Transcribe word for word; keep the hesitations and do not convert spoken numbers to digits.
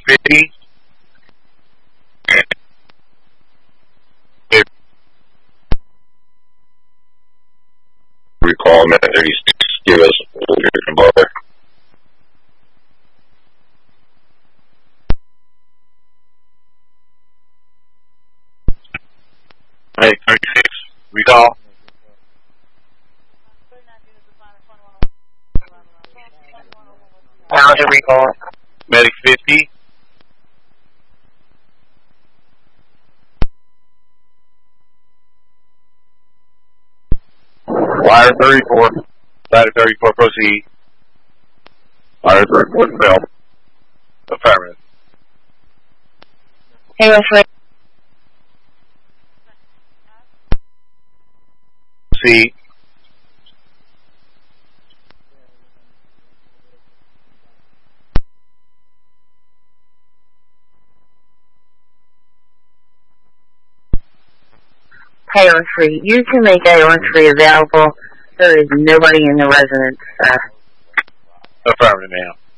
fifty. Recall Med thirty-six. Give us a little different bar. Hey, thirty-six. Recall. How's your recall? Medic fifty. Wire thirty-four. Ladder thirty-four, proceed. Wire thirty-four, fail. Affirmative. Hey, Wesley. Proceed. Hey, Wesley. You can make A one three available. There is nobody in the residence. Uh, Affirmative, ma'am.